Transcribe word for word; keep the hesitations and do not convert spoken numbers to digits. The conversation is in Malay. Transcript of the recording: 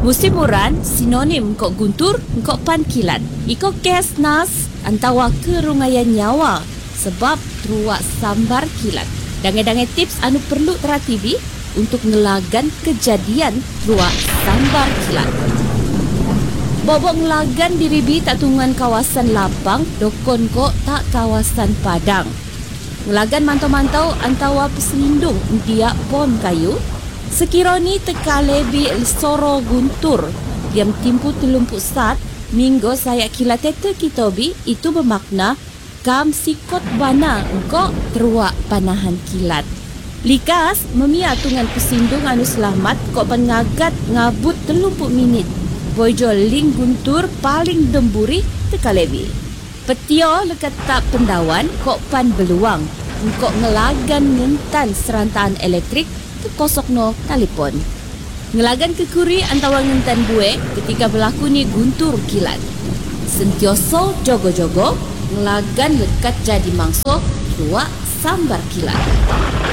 Musim uran sinonim kok guntur kok pan kilat. Iko kes nas antawa kerungayan nyawa sebab teruak sambar kilat. Dangai-dangai tips anu perlu terhatibi untuk ngelagan kejadian teruak sambar kilat. Bobok ngelagan diribi tak tungguan kawasan lapang, dokon kok tak kawasan padang. Ngelagan mantau-mantau antawa peselindung dia pom kayu. Sekironi teka lebi soro guntur diam timpu telumpuk sat minggu saya kilat tete kitobi itu bermakna kam sikot bana engkau teruak panahan kilat. Likas memia tungan pesindung anu selamat kok pengagat ngabut telumpuk minit. Bojo ling guntur paling demburi teka lebi. Petio lekat tak pendawan kok pan beluang engkau ngelagan ngentan serantaan elektrik ke kosok no telefon. Ngelagan kekuri antawa ngentan bue ketika berlaku ni guntur kilat. Sentioso jogo-jogo ngelagan lekat jadi mangso tua sambar kilat.